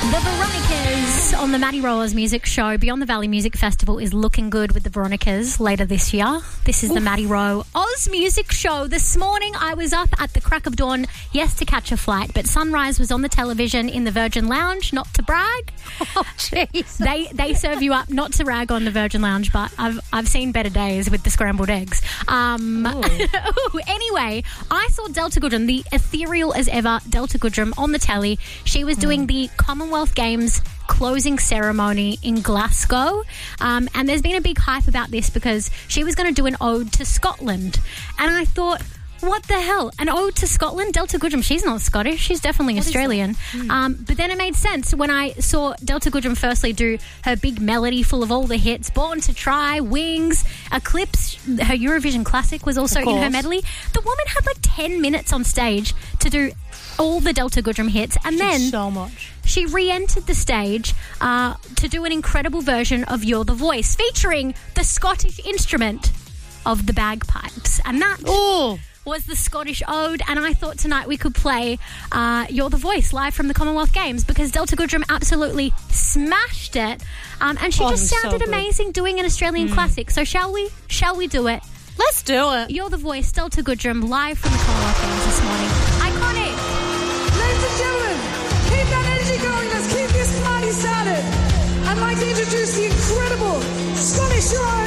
The Veronicas on the Maddie Rollers Music Show. Beyond the Valley Music Festival is looking good with the Veronicas later this year. This is the Maddie Rowe Oz Music Show. This morning I was up at the crack of dawn, yes, to catch a flight, but sunrise was on the television in the Virgin Lounge, not to brag. Oh, jeez. They serve you up, not to rag on the Virgin Lounge, but I've seen better days with the scrambled eggs. Anyway, I saw Delta Goodrem, the ethereal as ever Delta Goodrem, on the telly. She was doing the Commonwealth Games closing ceremony in Glasgow, and there's been a big hype about this because she was going to do an ode to Scotland, and I thought, what the hell? An ode to Scotland? Delta Goodrem, she's not Scottish. She's definitely Australian. But then it made sense when I saw Delta Goodrem firstly do her big melody full of all the hits. Born to Try, Wings, Eclipse, her Eurovision Classic was also in her medley. The woman had like 10 minutes on stage to do all the Delta Goodrem hits. And then so much. She re-entered the stage to do an incredible version of You're the Voice, featuring the Scottish instrument of the bagpipes. And that... was the Scottish ode, and I thought tonight we could play You're the Voice live from the Commonwealth Games because Delta Goodrem absolutely smashed it, and she just sounded amazing doing an Australian classic. So shall we do it? Let's do it. You're the Voice, Delta Goodrem, live from the Commonwealth Games this morning. Iconic! Ladies and gentlemen, keep that energy going. Let's keep this party started. I'd like to introduce the incredible Scottish Rose.